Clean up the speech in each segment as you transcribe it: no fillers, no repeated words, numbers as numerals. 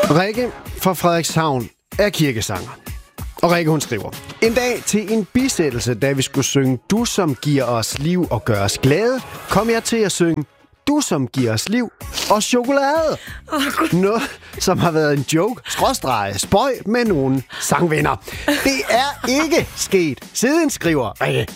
Rikke fra Frederikshavn er kirkesanger. Og Rikke, hun skriver: En dag til en bisættelse, da vi skulle synge Du, som giver os liv og gør os glade, kom jeg til at synge Du, som giver os liv og chokolade. Noget, som har været en joke, spøj med nogle sangvenner. Det er ikke sket siden, skriver Rikke.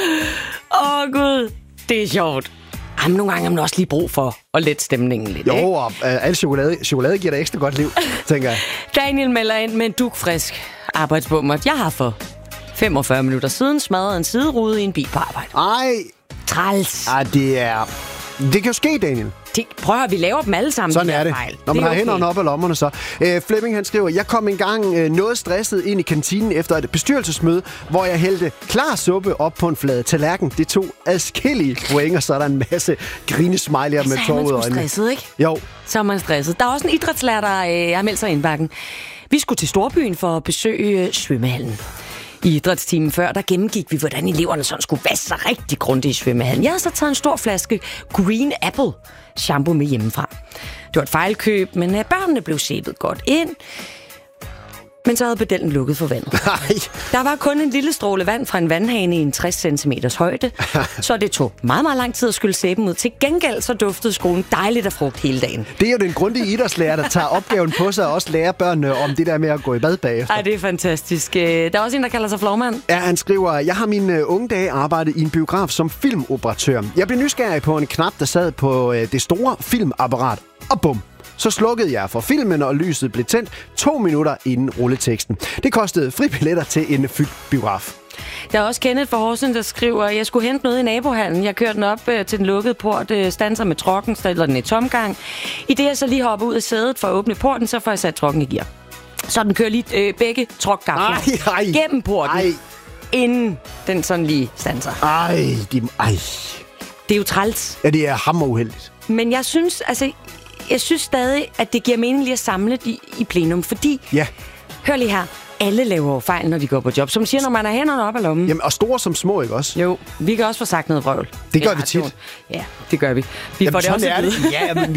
Gud, det er sjovt. Jamen, nogle gange har man også lige brug for at lette stemningen lidt, Jo, ikke? og al chokolade giver da ekstra godt liv, tænker jeg. Daniel melder ind med en dugfrisk arbejdsbummer. Jeg har for 45 minutter siden smadret en siderude i en bil på arbejde. Ej, Træls. det kan jo ske, Daniel. Prøv at vi laver dem alle sammen. Sådan er det. Fejl. Når man har okay. hænderne op af lommerne, så. Flemming, han skriver: Jeg kom engang noget stresset ind i kantinen efter et bestyrelsesmøde, hvor jeg hældte klar suppe op på en flade tallerken. Det tog adskillige point, og så er der en masse grinesmiley'er med tårer ud af øjnene. Så er man stresset, ikke? Jo. Så er man stresset. Der er også en idrætslærer, der har meldt sig indbakken. Vi skulle til Storbyen for at besøge svømmehallen. I idrætstimen før, der gennemgik vi, hvordan eleverne sådan skulle vaske sig rigtig grundigt i svømmehallen. Jeg har så taget en stor flaske Green Apple shampoo med hjemmefra. Det var et fejlkøb, men børnene blev sæbet godt ind. Men så havde pedellen lukket for vandet. Nej. Der var kun en lille stråle vand fra en vandhane i en 60 cm højde, så det tog meget, meget lang tid at skylle sæben ud. Til gengæld så duftede skolen dejligt af frugt hele dagen. Det er jo den grundige idrætslærer, der tager opgaven på sig og også lærer børnene om det der med at gå i bad bagefter. Ej, det er fantastisk. Der er også en, der kalder sig Flormand. Ja, han skriver: Jeg har mine unge dage arbejdet i en biograf som filmoperatør. Jeg blev nysgerrig på en knap, der sad på det store filmapparat. Og bum! Så slukkede jeg for filmen, og lyset blev tændt 2 minutter inden rulleteksten. Det kostede fribilletter til en fyldt biograf. Der er også Kenneth fra Horsens, der skriver: Jeg skulle hente noget i nabohallen. Jeg kørte den op til den lukkede port, standser med trokken, stiller den i tomgang. I det jeg så lige hopper ud af sædet for at åbne porten, så får jeg sat trokken i gear. Så den kører lige begge trokgafler gennem porten, inden den sådan lige standser. Det er jo træls. Ja, det er hammeruheldigt. Men jeg synes stadig, at det giver mening lige at samle det i plenum, fordi, hør lige her, alle laver jo fejl, når de går på job. Som siger, når man har hænderne op af lommen. Jamen, og store som små, ikke også? Jo, vi kan også få sagt noget vrøvl. Det gør vi tit. Ja, det gør vi. Vi får det også at vide. Ja, men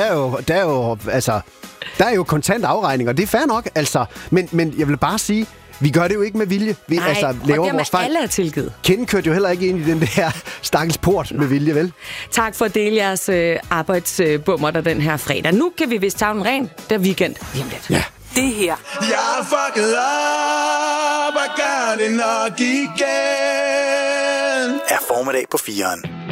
der er jo kontant afregning, og det er fair nok, altså. Men jeg vil bare sige, vi gør det jo ikke med vilje. Vi laver vores fejl. Alle er tilgivet. Kenden kørte jo heller ikke ind i den der stakkels port med vilje, vel? Tak for at dele jeres arbejdsbummer der den her fredag. Nu kan vi vist tage den ren. Det er weekend. Lige om lidt. Ja. Det her. Jeg fucked up, og gør det nok igen. Er formiddag på 4'eren.